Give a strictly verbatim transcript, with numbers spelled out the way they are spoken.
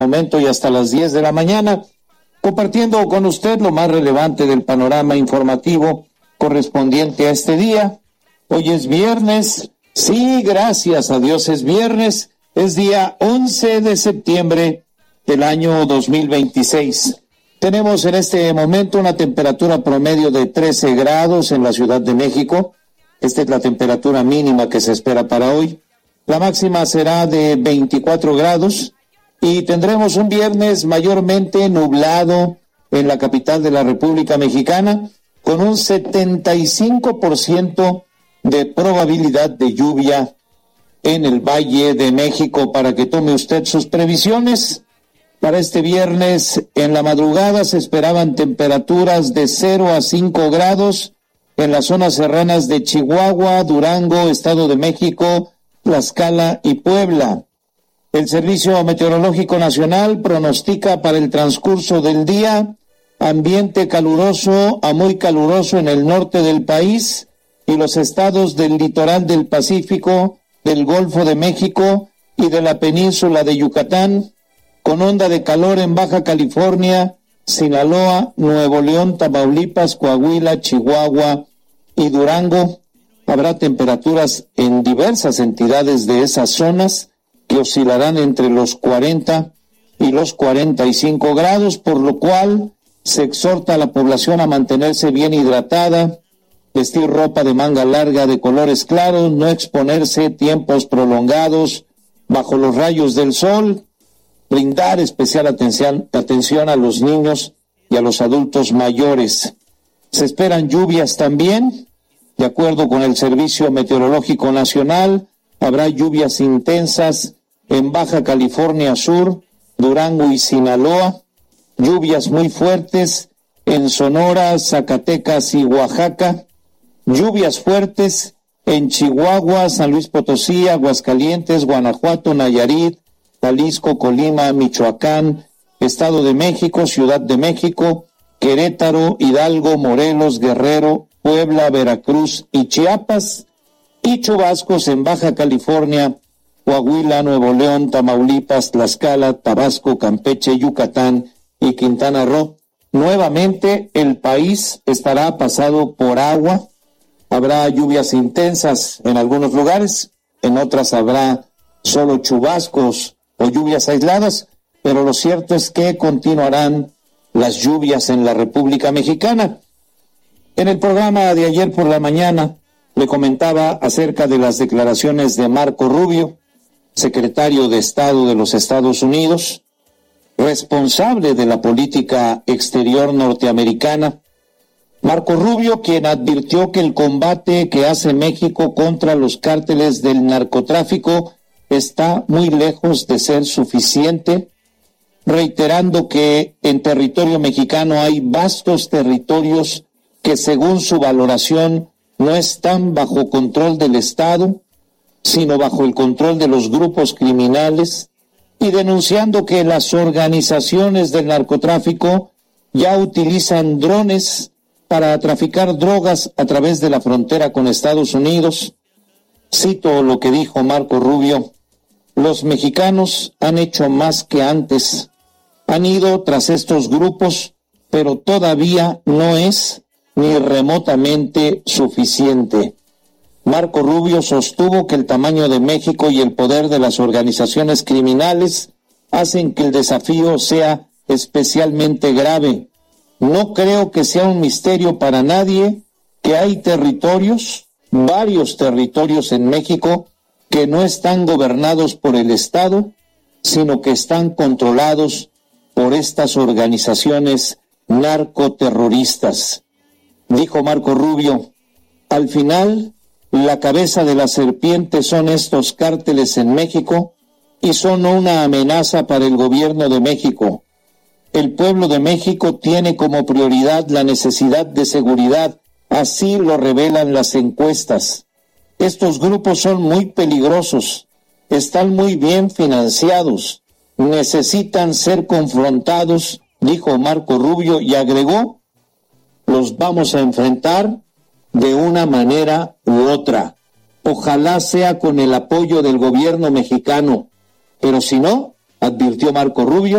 momento y hasta las diez de la mañana, compartiendo con usted lo más relevante del panorama informativo correspondiente a este día. Hoy es viernes, sí, gracias a Dios es viernes, es día once de septiembre del año dos mil veintiséis. Tenemos en este momento una temperatura promedio de trece grados en la Ciudad de México. Esta es la temperatura mínima que se espera para hoy. La máxima será de veinticuatro grados y tendremos un viernes mayormente nublado en la capital de la República Mexicana con un setenta y cinco por ciento de probabilidad de lluvia en el Valle de México, para que tome usted sus previsiones. Para este viernes en la madrugada se esperaban temperaturas de cero a cinco grados en las zonas serranas de Chihuahua, Durango, Estado de México, Tlaxcala y Puebla. El Servicio Meteorológico Nacional pronostica para el transcurso del día ambiente caluroso a muy caluroso en el norte del país y los estados del litoral del Pacífico, del Golfo de México y de la península de Yucatán, con onda de calor en Baja California, Sinaloa, Nuevo León, Tamaulipas, Coahuila, Chihuahua y Durango. Habrá temperaturas en diversas entidades de esas zonas que oscilarán entre los cuarenta y los cuarenta y cinco grados, por lo cual se exhorta a la población a mantenerse bien hidratada, vestir ropa de manga larga de colores claros, no exponerse tiempos prolongados bajo los rayos del sol, brindar especial atención, atención a los niños y a los adultos mayores. Se esperan lluvias también. De acuerdo con el Servicio Meteorológico Nacional, habrá lluvias intensas en Baja California Sur, Durango y Sinaloa, lluvias muy fuertes en Sonora, Zacatecas y Oaxaca, lluvias fuertes en Chihuahua, San Luis Potosí, Aguascalientes, Guanajuato, Nayarit, Jalisco, Colima, Michoacán, Estado de México, Ciudad de México, Querétaro, Hidalgo, Morelos, Guerrero, Puebla, Veracruz y Chiapas, y chubascos en Baja California, Coahuila, Nuevo León, Tamaulipas, Tlaxcala, Tabasco, Campeche, Yucatán y Quintana Roo. Nuevamente el país estará pasado por agua. Habrá lluvias intensas en algunos lugares, en otras habrá solo chubascos o lluvias aisladas, pero lo cierto es que continuarán las lluvias en la República Mexicana. En el programa de ayer por la mañana le comentaba acerca de las declaraciones de Marco Rubio, secretario de Estado de los Estados Unidos, responsable de la política exterior norteamericana. Marco Rubio, quien advirtió que el combate que hace México contra los cárteles del narcotráfico está muy lejos de ser suficiente, reiterando que en territorio mexicano hay vastos territorios que según su valoración no están bajo control del Estado, sino bajo el control de los grupos criminales, y denunciando que las organizaciones del narcotráfico ya utilizan drones para traficar drogas a través de la frontera con Estados Unidos. Cito lo que dijo Marco Rubio: los mexicanos han hecho más que antes, han ido tras estos grupos, pero todavía no es ni remotamente suficiente. Marco Rubio sostuvo que el tamaño de México y el poder de las organizaciones criminales hacen que el desafío sea especialmente grave. No creo que sea un misterio para nadie que hay territorios, varios territorios en México, que no están gobernados por el Estado, sino que están controlados por estas organizaciones narcoterroristas. Dijo Marco Rubio: al final, la cabeza de la serpiente son estos cárteles en México y son una amenaza para el gobierno de México. El pueblo de México tiene como prioridad la necesidad de seguridad, así lo revelan las encuestas. Estos grupos son muy peligrosos, están muy bien financiados, necesitan ser confrontados, dijo Marco Rubio, y agregó: los vamos a enfrentar de una manera u otra. Ojalá sea con el apoyo del gobierno mexicano, pero si no, advirtió Marco Rubio,